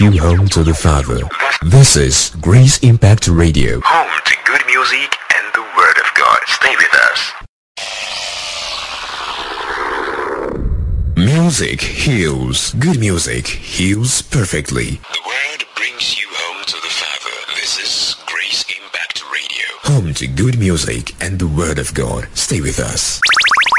You home to the Father. This is Grace Impact Radio. Home to good music and the Word of God. Stay with us. Music heals. Good music heals perfectly. The Word brings you home to the Father. This is Grace Impact Radio. Home to good music and the Word of God. Stay with us.